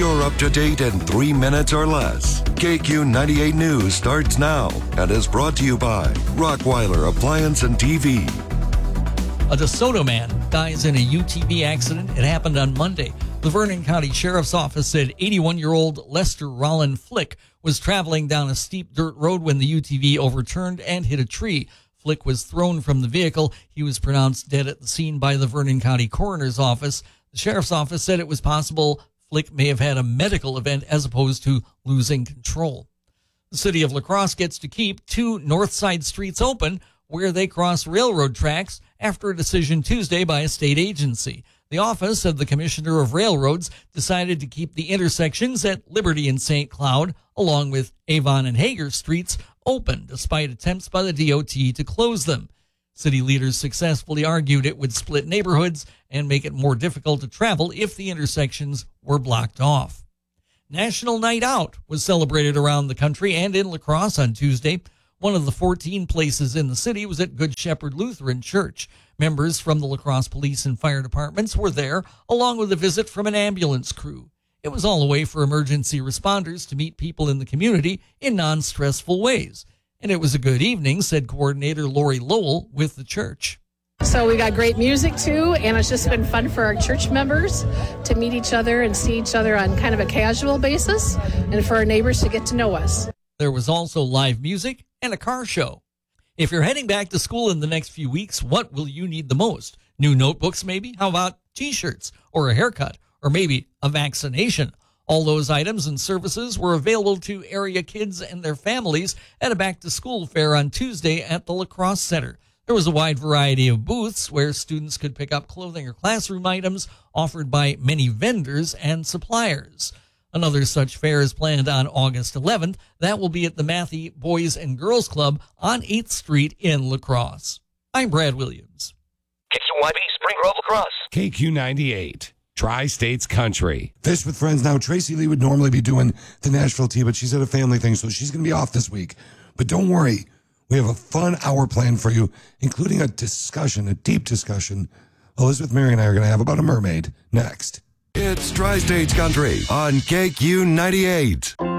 You're up to date in 3 minutes or less. KQ 98 News starts now and is brought to you by Rockweiler Appliance and TV. A DeSoto man dies in a UTV accident. It happened on Monday. The Vernon County Sheriff's Office said 81-year-old Lester Rollin Flick was traveling down a steep dirt road when the UTV overturned and hit a tree. Flick was thrown from the vehicle. He was pronounced dead at the scene by the Vernon County Coroner's Office. The Sheriff's Office said it was possible Flick may have had a medical event as opposed to losing control. The city of La Crosse gets to keep 2 north side streets open where they cross railroad tracks after a decision Tuesday by a state agency. The Office of the Commissioner of Railroads decided to keep the intersections at Liberty and St. Cloud, along with Avon and Hager streets, open despite attempts by the DOT to close them. City leaders successfully argued it would split neighborhoods and make it more difficult to travel if the intersections were blocked off. National Night Out was celebrated around the country and in La Crosse on Tuesday. One of the 14 places in the city was at Good Shepherd Lutheran Church. Members from the La Crosse Police and Fire Departments were there, along with a visit from an ambulance crew. It was all a way for emergency responders to meet people in the community in non-stressful ways. And it was a good evening, said coordinator Lori Lowell with the church. So we got great music too, and it's just been fun for our church members to meet each other and see each other on kind of a casual basis, and for our neighbors to get to know us. There was also live music and a car show. If you're heading back to school in the next few weeks, what will you need the most? New notebooks, maybe? How about T-shirts or a haircut or maybe a vaccination? All those items and services were available to area kids and their families at a back-to-school fair on Tuesday at the La Crosse Center. There was a wide variety of booths where students could pick up clothing or classroom items offered by many vendors and suppliers. Another such fair is planned on August 11th. That will be at the Matthey Boys and Girls Club on 8th Street in La Crosse. I'm Brad Williams. KQYB, Spring Grove, La Crosse. KQ98, Tri-States Country. Fish with Friends. Now, Tracy Lee would normally be doing the Nashville tea, but she's at a family thing, so she's going to be off this week. But don't worry. We have a fun hour planned for you, including a discussion, a deep discussion Elizabeth, Mary, and I are going to have about a mermaid next. It's Tri-States Country on KQ 98.